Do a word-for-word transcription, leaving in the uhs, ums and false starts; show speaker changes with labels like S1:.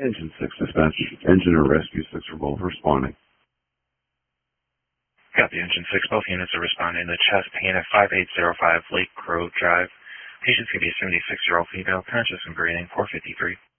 S1: Engine six dispatch. Engine or rescue six are both responding.
S2: Copy, Engine six. Both units are responding to chest pain at five eight zero five Lake Crow Drive. Patient's going to be a seventy-six-year-old female, conscious and breathing, four fifty-three.